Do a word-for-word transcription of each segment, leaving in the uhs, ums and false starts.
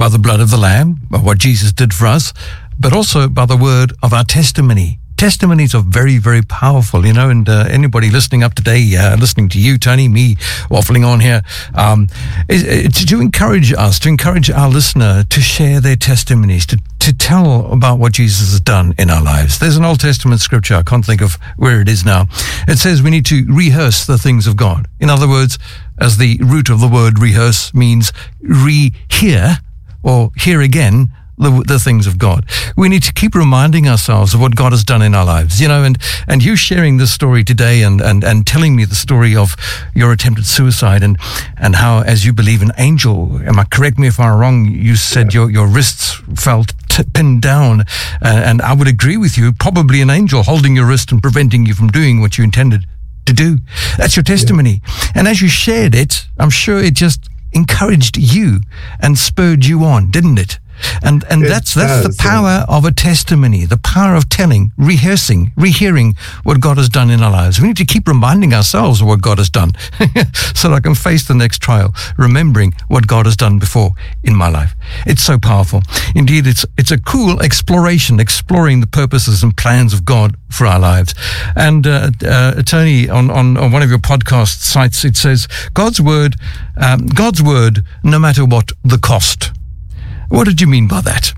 by the blood of the Lamb, by what Jesus did for us, but also by the word of our testimony. Testimonies are very, very powerful, you know, and uh, anybody listening up today, uh, listening to you, Tony, me waffling on here, um, is, is to encourage us, to encourage our listener to share their testimonies, to, to tell about what Jesus has done in our lives. There's an Old Testament scripture, I can't think of where it is now. It says we need to rehearse the things of God. In other words, as the root of the word rehearse means re-hear or hear again The, the things of God. We need to keep reminding ourselves of what God has done in our lives, you know, and, and you sharing this story today and, and, and telling me the story of your attempted suicide and, and how, as you believe, an angel, am I correct me if I'm wrong, you said your, your wrists felt t- pinned down, uh, and I would agree with you, probably an angel holding your wrist and preventing you from doing what you intended to do. That's your testimony. Yeah. And as you shared it, I'm sure it just encouraged you and spurred you on, didn't it? And and it that's that's does, the power yeah. of a testimony, the power of telling, rehearsing, rehearing what God has done in our lives. We need to keep reminding ourselves of what God has done so that I can face the next trial, remembering what God has done before in my life. It's so powerful. Indeed, it's it's a cool exploration, exploring the purposes and plans of God for our lives. And uh, uh, Tony, on, on, on one of your podcast sites, it says, God's word, um, God's word, no matter what the cost. What did you mean by that?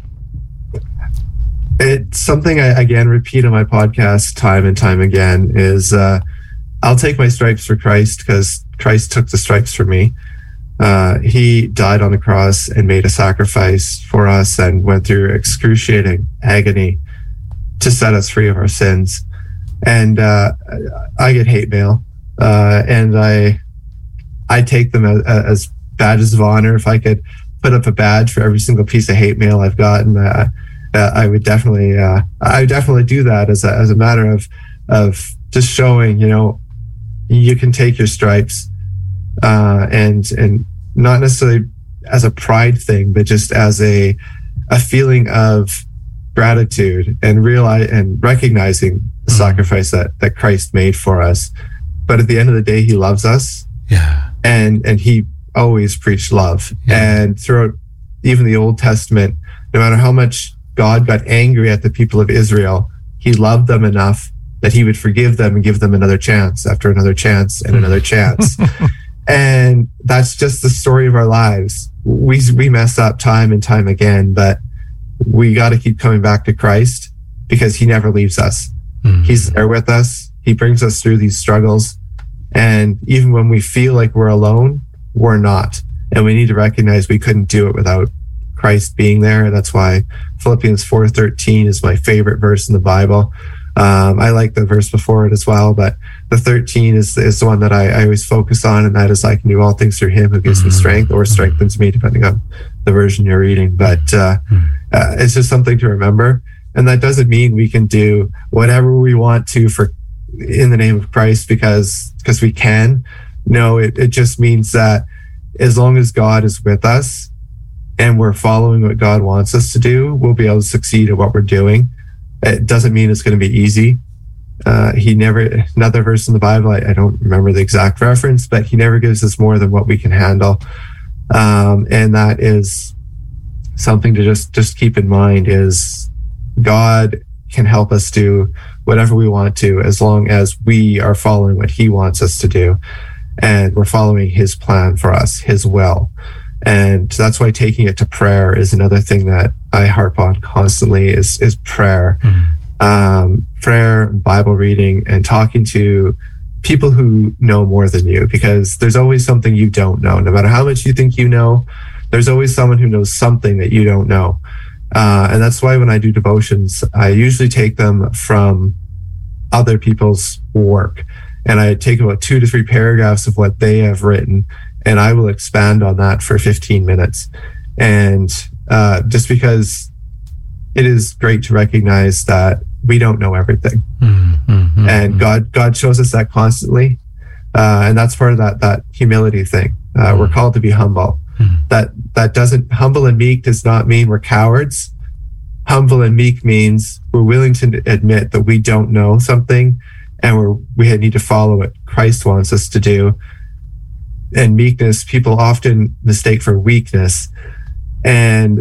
It's something I, again, repeat on my podcast time and time again is uh, I'll take my stripes for Christ because Christ took the stripes for me. Uh, he died on the cross and made a sacrifice for us and went through excruciating agony to set us free of our sins. And uh, I get hate mail, uh, and I I take them as, as badges of honor. If I could put up a badge for every single piece of hate mail I've gotten, uh, uh, I would definitely, uh, I would definitely do that as a, as a matter of, of just showing, you know, you can take your stripes, uh, and, and not necessarily as a pride thing, but just as a, a feeling of gratitude and realize and recognizing the mm-hmm. sacrifice that, that Christ made for us. But at the end of the day, he loves us. Yeah. And, and he always preached love. Yeah. And throughout even the Old Testament, no matter how much God got angry at the people of Israel, he loved them enough that he would forgive them and give them another chance after another chance and another chance. And that's just the story of our lives. We we mess up time and time again, but we got to keep coming back to Christ because he never leaves us. Mm-hmm. He's there with us. He brings us through these struggles. And even when we feel like we're alone, we're not. And we need to recognize we couldn't do it without Christ being there. That's why Philippians four thirteen is my favorite verse in the Bible. Um, I like the verse before it as well, but the thirteen is, is the one that I, I always focus on, and that is I can do all things through him who gives mm-hmm. me strength or strengthens me, depending on the version you're reading. But uh, mm-hmm. uh, it's just something to remember. And that doesn't mean we can do whatever we want to for in the name of Christ because because we can. No, it, it just means that as long as God is with us and we're following what God wants us to do, we'll be able to succeed at what we're doing. It doesn't mean it's going to be easy. Uh, he never, another verse in the Bible, I, I don't remember the exact reference, but he never gives us more than what we can handle. Um, and that is something to just, just keep in mind is God can help us do whatever we want to as long as we are following what he wants us to do. And we're following his plan for us, his will. And that's why taking it to prayer is another thing that I harp on constantly is, is prayer. Mm-hmm. Um, prayer, Bible reading, and talking to people who know more than you, because there's always something you don't know. No matter how much you think you know, there's always someone who knows something that you don't know. Uh, and that's why when I do devotions, I usually take them from other people's work. And I take about two to three paragraphs of what they have written, and I will expand on that for fifteen minutes. And uh, just because it is great to recognize that we don't know everything. Mm-hmm. And God God shows us that constantly. Uh, and that's part of that that humility thing. Uh, mm-hmm. We're called to be humble. Mm-hmm. That that doesn't, humble and meek does not mean we're cowards. Humble and meek means we're willing to admit that we don't know something, and we're, we need to follow what Christ wants us to do. And meekness, people often mistake for weakness. And